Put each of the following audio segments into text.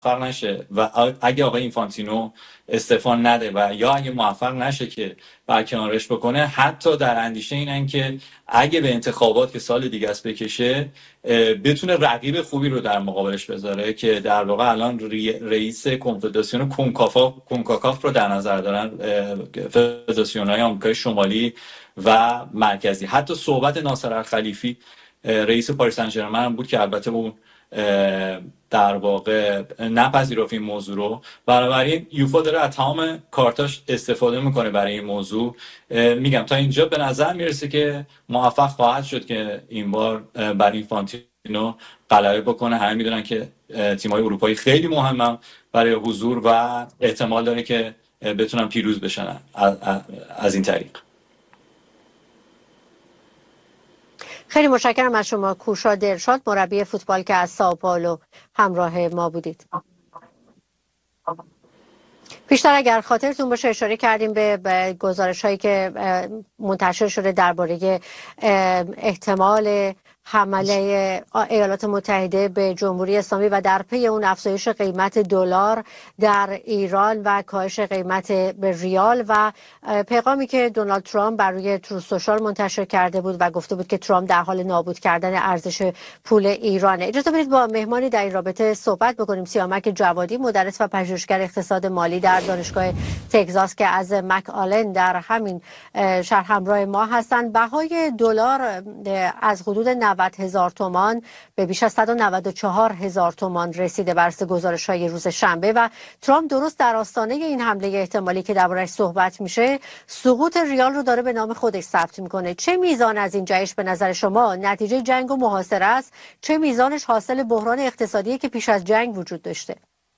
نشه و اگه آقای اینفانتینو استعفا نده و یا اگه موفق نشه که برکنارش بکنه، حتی در اندیشه اینن که اگه به انتخابات که سال دیگه است بکشه، بتونه رقیب خوبی رو در مقابلش بذاره که در واقع الان رئیس کنفدراسیون کنکاکاف رو در نظر دارن، فدراسیون‌های آمریکای شمالی و مرکزی. حتی صحبت ناصر الخلیفی رئیس پاریس سن ژرمن هم بود که البته اون در واقع نپذیرفت این موضوع رو. بنابراین یوفا داره از تمام کارتاش استفاده میکنه برای این موضوع. میگم تا اینجا به نظر میرسه که موفق خواهد شد که این بار برای اینفانتینو غلبه بکنه. همه میدونن که تیم‌های اروپایی خیلی مهمن برای حضور و احتمال داره که بتونن پیروز بشن از این طریق. خیلی متشکرم از شما کوشا درشاد، مربی فوتبال که از سائو پائولو همراه ما بودید. بیشتر اگر خاطرتون باشه اشاره کردیم به گزارش‌هایی که منتشر شده درباره احتمال حمله ایالات متحده به جمهوری اسلامی و در پی اون افزایش قیمت دلار در ایران و کاهش قیمت به ریال و پیغامی که دونالد ترامپ بر روی تروث سوشال منتشر کرده بود و گفته بود که ترامپ در حال نابود کردن ارزش پول ایرانه. اجازه بدید با مهمانی در این رابطه صحبت بکنیم. سیامک جوادی، مدرس و پژوهشگر اقتصاد مالی در دانشگاه تگزاس که از مک آلن در همین شهر همراه ما هستند. بهای دلار از حدود 90,000 تومان به بیش از 194,000 تومان رسیده بر اساس گزارش‌های روز شنبه و ترامپ درست در آستانه این حمله احتمالی که درباره‌اش صحبت میشه سقوط ریال رو داره به نام خودش ثبت میکنه. چه میزان از این جهش به نظر شما نتیجه جنگ و محاصره است؟ چه میزانش حاصل بحران اقتصادی که پیش از جنگ وجود داشته؟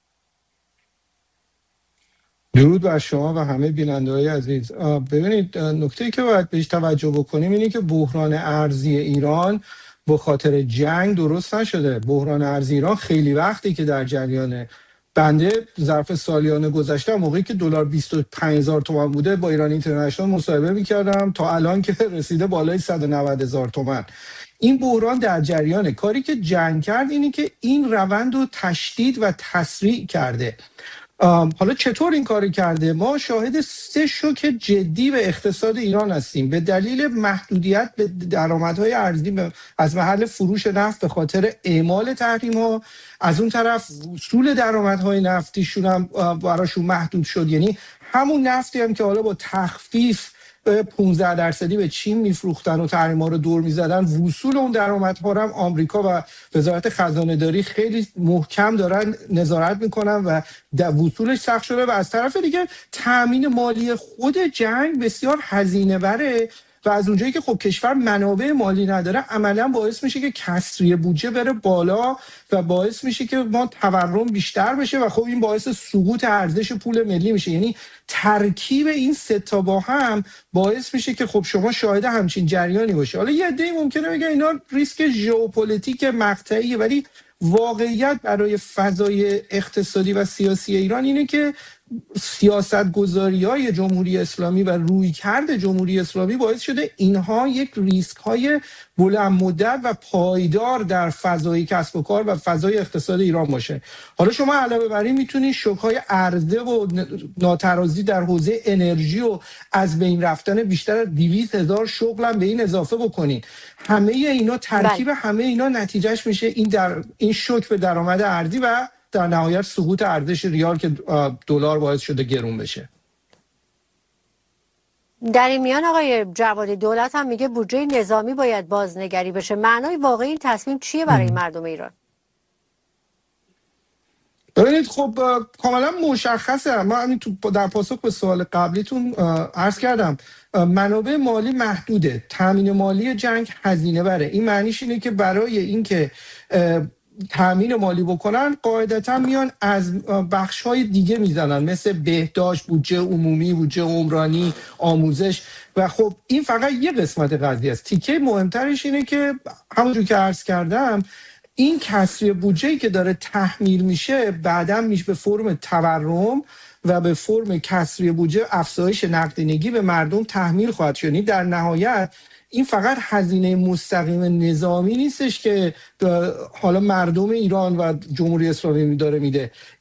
درود بر شما و همه بیننده‌های عزیز. ببینید، نکته‌ای که باید بهش توجه بکنیم اینه که بحران ارزی ایران به خاطر جنگ درست نشده. بحران ارزی ایران خیلی وقتی که در جریانه. بنده ظرف سالیان گذشته موقعی که دلار 25,000 تومان بوده با ایران اینترنشنال مصاحبه می‌کردم تا الان که رسیده بالای 190,000 تومان. این بحران در جریانه. کاری که جنگ کرد اینه که این روند رو تشدید و تسریع کرده. حالا چطور این کاری کرده؟ ما شاهد 3 شوک جدی به اقتصاد ایران هستیم به دلیل محدودیت به درآمدهای ارزی از محل فروش نفت به خاطر اعمال تحریم‌ها. از اون طرف وصول درآمدهای نفتیشون هم براشون محدود شد، یعنی همون نفتی هم که حالا با تخفیف 15% به چین میفروختن و تحریم‌ها رو دور می‌زدن، وصول اون درآمدها رو هم آمریکا و وزارت خزانه‌داری خیلی محکم دارن نظارت میکنن و وصولش سخت شده و از طرف دیگه تأمین مالی خود جنگ بسیار هزینه بره و از اونجایی که خب کشور منابع مالی نداره عملا باعث میشه که کسری بودجه بره بالا و باعث میشه که ما تورم بیشتر بشه و خب این باعث سقوط ارزش پول ملی میشه. یعنی ترکیب این 3 تا با هم باعث میشه که خب شما شاهد همچین جریانی باشه. حالا یه عده‌ای ممکنه بگن اینا ریسک ژئوپلیتیک مقطعیه، ولی واقعیت برای فضای اقتصادی و سیاسی ایران اینه که سیاست‌گذاری‌های جمهوری اسلامی و رویکرد جمهوری اسلامی باعث شده اینها یک ریسک‌های بلند مدت و پایدار در فضای کسب و کار و فضای اقتصاد ایران باشه. حالا شما علاوه بر این میتونید شوک‌های عرضه و ناترازی در حوزه انرژی و از بین رفتن بیشتر از 200,000 شغل هم به این اضافه بکنید. همه اینا ترکیب همه اینا نتیجهش میشه این شوک به درآمد ارزی و در نهایت سقوط ارزش ریال که دلار باعث شده گرون بشه. در این میان آقای جوادی دولت هم میگه بودجه نظامی باید بازنگری بشه. معنای واقعی این تصمیم چیه برای مردم ایران؟ ببینید خب کاملا مشخصه. من همین در پاسخ به سوال قبلیتون عرض کردم منابع مالی محدوده، تامین مالی جنگ هزینه بره. این معنیش اینه که برای اینکه تامین مالی بکنن قاعدتا میان از بخش‌های دیگه میزنن، مثل بهداشت، بودجه عمومی، بودجه عمرانی، آموزش و خب این فقط یه قسمت قضیه است. تیکه مهمترش اینه که همونجور که عرض کردم این کسری بودجه‌ای که داره تحمیل میشه بعداً میشه به فرم تورم و به فرم کسری بودجه افزایش نقدینگی به مردم تحمیل خواهد شد. یعنی در نهایت این فقط هزینه مستقیم نظامی نیستش که حالا مردم ایران و جمهوری اسلامی داره میده.